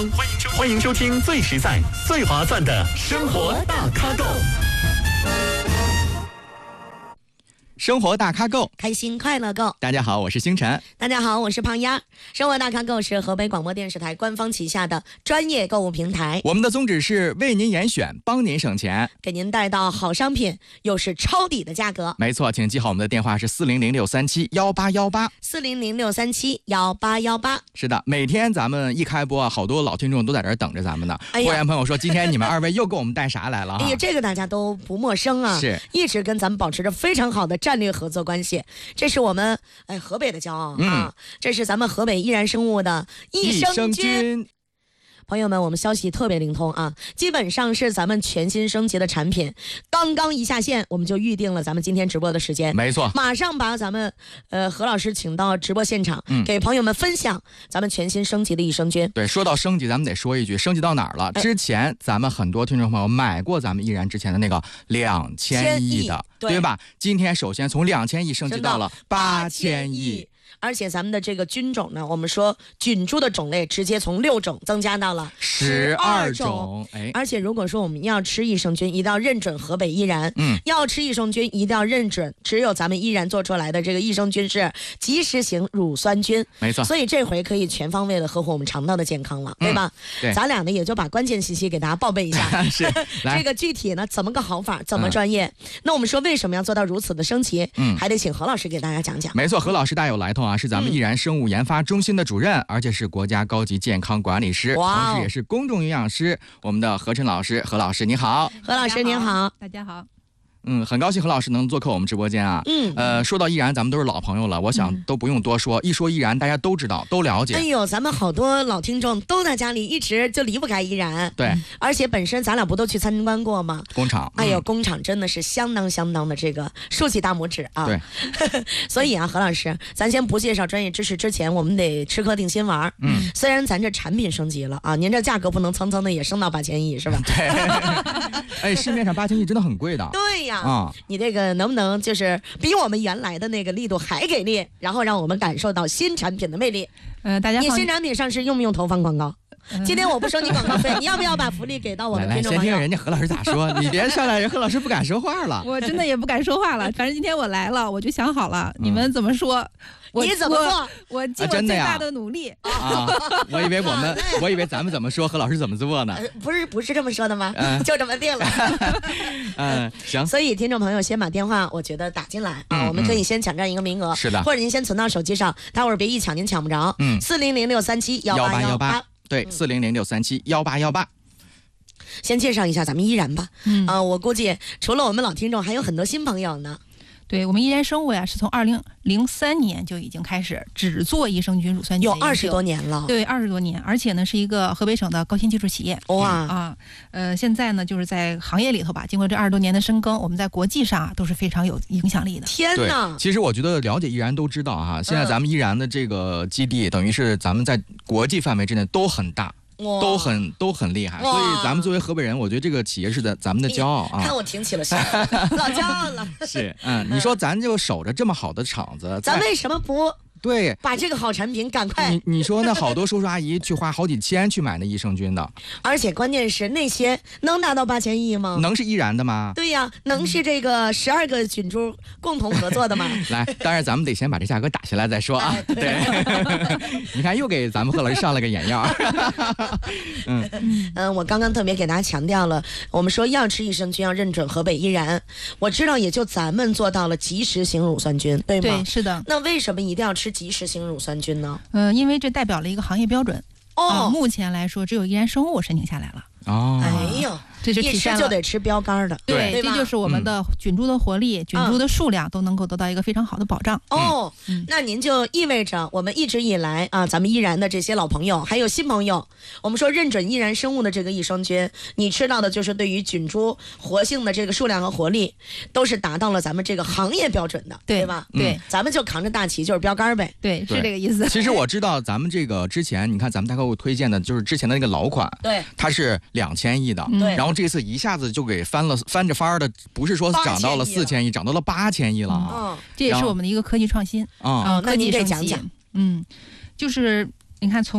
欢迎收听最实在、最划算的生活大咖够。 生活大咖够， 开心快乐够。 大家好，我是星辰。 大家好，我是胖丫。生活大咖够是河北广播电视台官方旗下的专业购物平台。 我们的宗旨是为您严选，帮您省钱， 给您带到好商品，又是超抵的价格。 没错，请记好我们的电话是4006371818。 4006371818。 是的，每天咱们一开播啊，好多老听众都在这儿等着咱们呢。会员朋友说，今天你们二位又给我们带啥来了？ 哎呀，这个大家都不陌生啊， 是一直跟咱们保持着非常好的战略合作关系。这是我们河北的骄傲啊，这是咱们河北易然生物的益生菌。朋友们，我们消息特别灵通啊，基本上是咱们全新升级的产品，刚刚一下线，我们就预定了咱们今天直播的时间。 没错， 马上把咱们何老师请到直播现场，给朋友们分享咱们全新升级的益生菌。 对，说到升级，咱们得说一句，升级到哪儿了？之前咱们很多听众朋友买过咱们易然之前的那个2000亿的，对吧？今天首先从2000亿升级到了8000亿。 而且咱们的这个菌种呢，我们说菌株的种类直接从6种增加到了12种。而且如果说我们要吃益生菌，一定要认准河北易然。要吃益生菌一定要认准，只有咱们易然做出来的这个益生菌是即时型乳酸菌。 没错。 所以这回可以全方位的呵护我们肠道的健康了，对吧？ 对。 咱俩呢也就把关键信息给大家报备一下。 是。 这个具体呢怎么个好法，怎么专业？那我们说为什么要做到如此的升级？还得请何老师给大家讲讲。 没错，何老师大有来头啊，是咱们易然生物研发中心的主任，而且是国家高级健康管理师，同时也是公众营养师。我们的何晨老师，何老师你好。 何老师您好。 大家好。 很高兴何老师能做客我们直播间啊。说到易然，咱们都是老朋友了，我想都不用多说，一说易然，大家都知道，都了解。 哎呦，咱们好多老听众都在家里一直就离不开易然。 对， 而且本身咱俩不都去参观过吗？ 工厂。 哎呦，工厂真的是相当的这个竖起大拇指啊。 对。 所以啊，何老师，咱先不介绍专业知识之前，我们得吃颗定心丸。虽然咱这产品升级了啊，您这价格不能蹭蹭的也升到8000亿是吧？ 对。哎，市面上8000亿真的很贵的。 对呀。你这个能不能就是比我们原来的那个力度还给力，然后让我们感受到新产品的魅力？ 大家你新产品上市用不用投放广告？今天我不收你广告费，你要不要把福利给到我们听众朋友？ 先听人家何老师咋说，你别上来，人何老师不敢说话了。 我真的也不敢说话了，反正今天我来了，我就想好了，你们怎么说？ 你怎么做？ 我尽我最大的努力啊！我以为咱们怎么说，何老师怎么做呢？ 不是这么说的吗？就这么定了。 行。 所以听众朋友先把电话，我觉得打进来啊，我们可以先抢占一个名额。 是的。 或者您先存到手机上，待会儿别一抢您抢不着。4006371818。 对，4006371818。 先介绍一下咱们易然吧。我估计除了我们老听众，还有很多新朋友呢。 对，我们易然生物呀，是从2003年就已经开始只做益生菌乳酸菌， 有20多年了。 对，20多年，而且呢是一个河北省的高新技术企业。 哇现在呢就是在行业里头吧，经过这20多年的深耕，我们在国际上都是非常有影响力的。 天哪！ 其实我觉得了解易然都知道哈，现在咱们易然的这个基地，等于是咱们在国际范围之内都很大。都很厉害，所以咱们作为河北人，我觉得这个企业是咱们的骄傲啊！ 看我挺起了身，老骄傲了。 是，你说咱就守着这么好的厂子， 咱为什么不？ 对， 把这个好产品赶快。 你说那好多叔叔阿姨去花好几千去买那益生菌的， 而且关键是那些能达到8000亿吗？ 能是易然的吗？ 对呀，能是这个12个菌株共同合作的吗？ 来，当然咱们得先把这价格打下来再说啊。对，你看又给咱们何老师上了个眼药。 我刚刚特别给大家强调了，我们说要吃益生菌要认准河北易然，我知道也就咱们做到了即时型乳酸菌，对吗？ 对，是的。 那为什么一定要吃即时型乳酸菌呢？ 因为这代表了一个行业标准。目前来说，只有易然生物申请下来了。 哎呦， 这就体现了一吃就得吃标杆的。 对，这就是我们的菌株的活力、菌株的数量都能够得到一个非常好的保障。 那您就意味着我们一直以来啊，咱们易然的这些老朋友还有新朋友，我们说认准易然生物的这个益生菌，你吃到的就是对于菌株活性的这个数量和活力，都是达到了咱们这个行业标准的，对吧？ 对， 咱们就扛着大旗就是标杆呗。 对，是这个意思。 其实我知道咱们这个之前，你看咱们大客户推荐的就是之前的那个老款， 对， 它是2000亿的， 对， 然后这次一下子就给翻着番儿的，不是说涨到了4000亿，涨到了8000亿了啊！ 这也是我们的一个科技创新啊。那您得讲讲， 就是你看从